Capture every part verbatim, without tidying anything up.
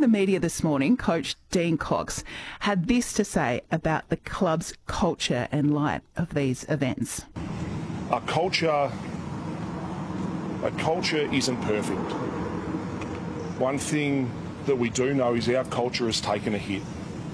the media this morning, Coach Dean Cox had this to say about the club's culture in light of these events. A culture, a culture isn't perfect. One thing that we do know is our culture has taken a hit.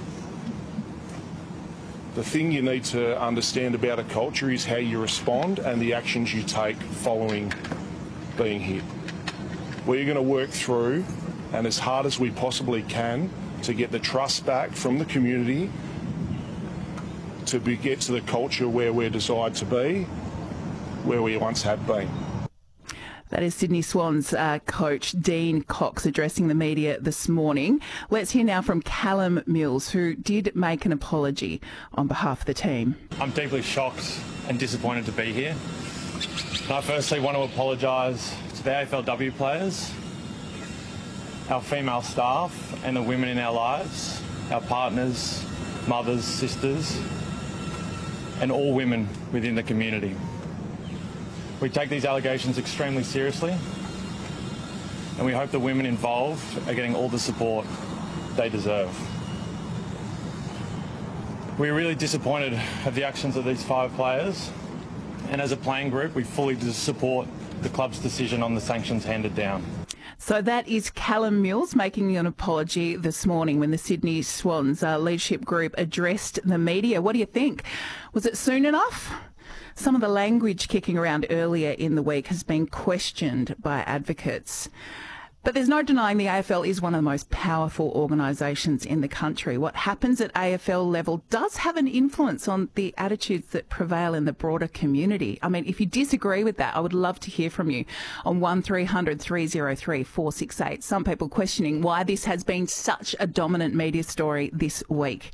The thing you need to understand about a culture is how you respond and the actions you take following being hit. We're going to work through and as hard as we possibly can to get the trust back from the community to be, get to the culture where we're desired to be, where we once have been. That is Sydney Swans uh, coach Dean Cox addressing the media this morning. Let's hear now from Callum Mills, who did make an apology on behalf of the team. I'm deeply shocked and disappointed to be here. And I firstly want to apologise to the A F L W players, our female staff and the women in our lives, our partners, mothers, sisters, and all women within the community. We take these allegations extremely seriously, and we hope the women involved are getting all the support they deserve. We're really disappointed at the actions of these five players, and as a playing group, we fully support the club's decision on the sanctions handed down. So that is Callum Mills making an apology this morning when the Sydney Swans uh, leadership group addressed the media. What do you think? Was it soon enough? Some of the language kicking around earlier in the week has been questioned by advocates. But there's no denying the A F L is one of the most powerful organisations in the country. What happens at A F L level does have an influence on the attitudes that prevail in the broader community. I mean, if you disagree with that, I would love to hear from you on one three hundred three oh three four six eight. Some people questioning why this has been such a dominant media story this week.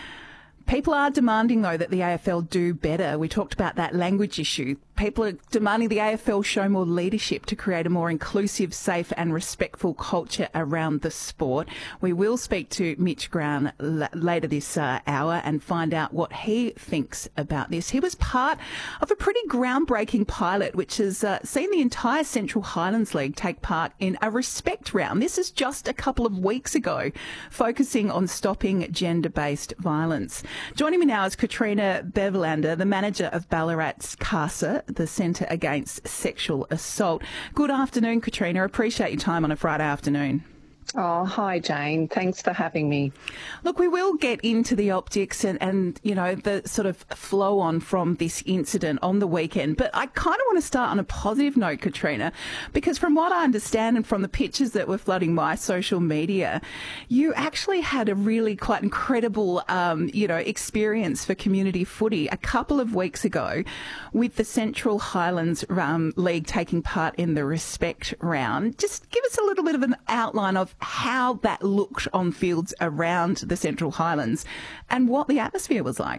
People are demanding, though, that the A F L do better. We talked about that language issue. People are demanding the A F L show more leadership to create a more inclusive, safe and respectful culture around the sport. We will speak to Mitch Brown l- later this uh, hour and find out what he thinks about this. He was part of a pretty groundbreaking pilot which has uh, seen the entire Central Highlands League take part in a respect round. This is just a couple of weeks ago, focusing on stopping gender-based violence. Joining me now is Katrina Bevelander, the manager of Ballarat's CASA, the Centre Against Sexual Assault. Good afternoon, Katrina. I appreciate your time on a Friday afternoon. Oh, hi, Jane. Thanks for having me. Look, we will get into the optics and, and, you know, the sort of flow on from this incident on the weekend. But I kind of want to start on a positive note, Katrina, because from what I understand and from the pictures that were flooding my social media, you actually had a really quite incredible, um, you know, experience for community footy a couple of weeks ago with the Central Highlands um, League taking part in the respect round. Just give us a little bit of an outline of how that looked on fields around the Central Highlands and what the atmosphere was like.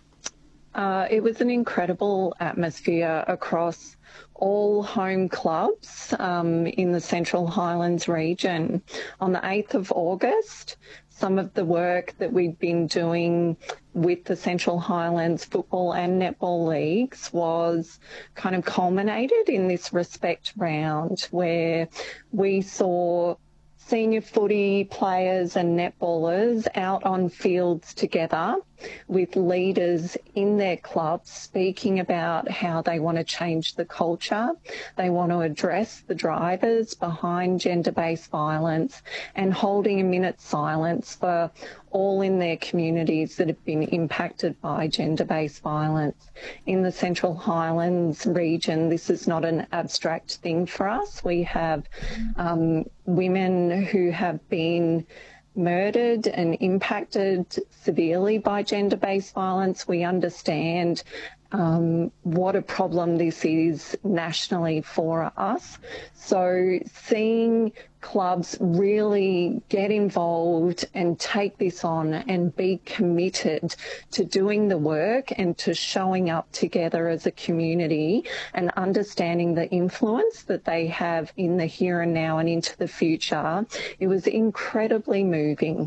Uh, it was an incredible atmosphere across all home clubs um, in the Central Highlands region. On the eighth of August, some of the work that we've been doing with the Central Highlands Football and Netball Leagues was kind of culminated in this respect round where we saw senior footy players and netballers out on fields together with leaders in their clubs speaking about how they want to change the culture. They want to address the drivers behind gender-based violence and holding a minute's silence for all in their communities that have been impacted by gender-based violence. In the Central Highlands region, this is not an abstract thing for us. We have um, women who have been murdered and impacted severely by gender-based violence. We understand um, what a problem this is nationally for us. So seeing clubs really get involved and take this on and be committed to doing the work and to showing up together as a community and understanding the influence that they have in the here and now and into the future, it was incredibly moving.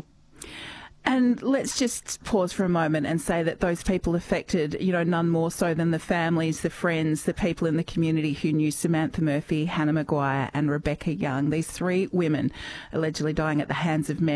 And let's just pause for a moment and say that those people affected, you know, none more so than the families, the friends, the people in the community who knew Samantha Murphy, Hannah Maguire and Rebecca Young. These three women allegedly dying at the hands of men